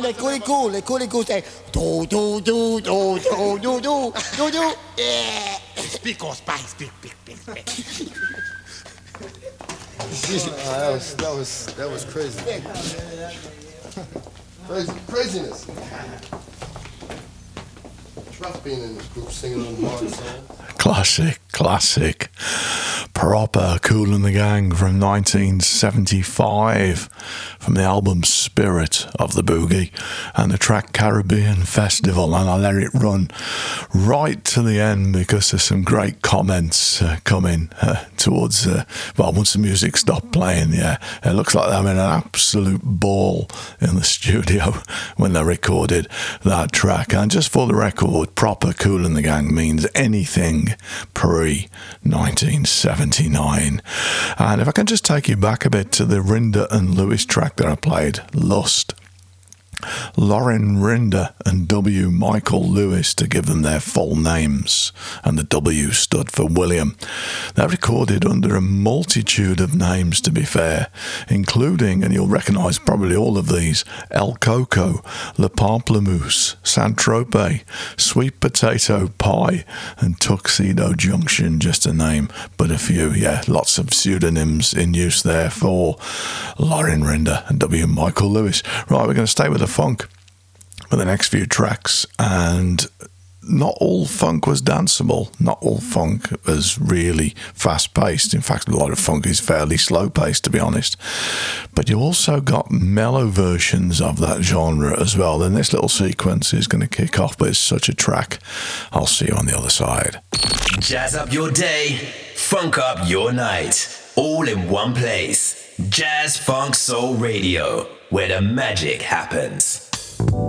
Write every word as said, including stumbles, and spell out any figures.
les coulicous, les coulicous, c'est do do do do do do do do do. Yeah. Speak or spy, speak, speak, speak, speak. Uh, that was that was that was crazy. Crazy craziness. Rough being in this group singing on Martin songs. Classic, classic. Proper Kool and the Gang from nineteen seventy-five from the album Spirit of the Boogie and the track Caribbean Festival, and I let it run right to the end because there's some great comments uh, coming uh, towards uh, well, once the music stopped playing. Yeah, it looks like they're having an absolute ball in the studio when they recorded that track. And just for the record, proper Kool and the Gang means anything pre nineteen seventy-nine. And if I can just take you back a bit to the Rinder and Lewis track that I played, Lust. Lauren Rinder and W. Michael Lewis, to give them their full names, and the W stood for William. They recorded under a multitude of names, to be fair, including, and you'll recognise probably all of these, El Coco, Le Pamplemousse, Saint-Tropez, Sweet Potato Pie, and Tuxedo Junction, just to name but a few. Yeah, lots of pseudonyms in use there for Lauren Rinder and W. Michael Lewis. Right, we're going to stay with the funk for the next few tracks, and not all funk was danceable. Not all funk was really fast-paced. In fact, a lot of funk is fairly slow-paced, to be honest. But you also got mellow versions of that genre as well. And this little sequence is going to kick off, but it's such a track. I'll see you on the other side. Jazz up your day, funk up your night, all in one place. Jazz Funk Soul Radio, where the magic happens.